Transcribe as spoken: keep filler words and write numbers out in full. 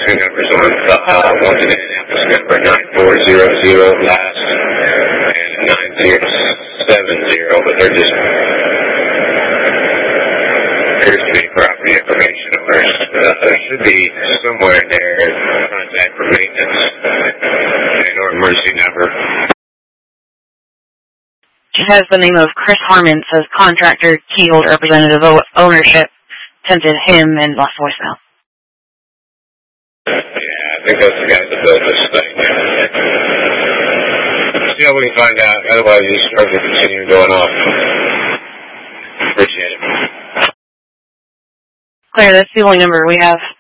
two numbers on file. One's an Indianapolis number, nine four zero zero last, and nine zero seven zero, but they're just appears to be property information owners. Uh, there should be somewhere in there contact for maintenance and or emergency number. She has the name of Chris Harmon, says contractor, keyhold representative o- ownership, attempted him and left voicemail. Yeah, I think that's the guy that built this thing. See how we can find out. Otherwise, these trucks will continue going off. Appreciate it. Claire, that's the only number we have.